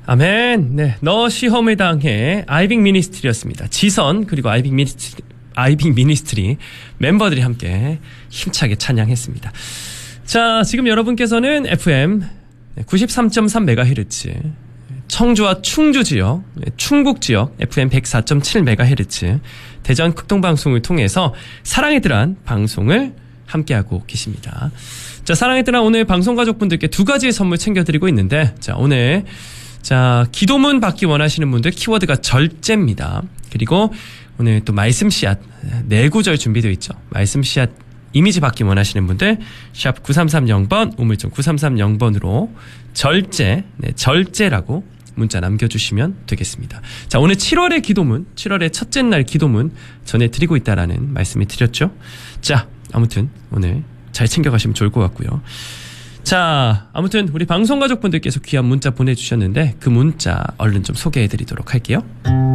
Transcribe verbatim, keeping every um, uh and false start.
아멘. 네, 너 시험을 당해 아이빙 미니스트리였습니다. 지선 그리고 아이빙 미니스트리, 아이빙 미니스트리 멤버들이 함께 힘차게 찬양했습니다. 자, 지금 여러분께서는 에프엠 구십삼 점 삼 메가헤르츠, 청주와 충주 지역, 충북 지역 에프엠 백사 점 칠 메가헤르츠, 대전 극동방송을 통해서 사랑의 드란 방송을 함께하고 계십니다. 자, 사랑의 드란 오늘 방송가족분들께 두 가지의 선물 챙겨드리고 있는데, 자, 오늘 자, 기도문 받기 원하시는 분들 키워드가 절제입니다. 그리고 오늘 또 말씀 씨앗 네 구절 준비되어 있죠. 말씀 씨앗 이미지 받기 원하시는 분들 샵 구삼삼공 번, 우물정 구삼삼공 번으로 절제, 네, 절제라고 문자 남겨주시면 되겠습니다. 자, 오늘 칠월의 기도문, 칠월의 첫째 날 기도문 전해드리고 있다라는 말씀을 드렸죠. 자, 아무튼 오늘 잘 챙겨가시면 좋을 것 같고요. 자, 아무튼 우리 방송가족분들께서 귀한 문자 보내주셨는데 그 문자 얼른 좀 소개해드리도록 할게요.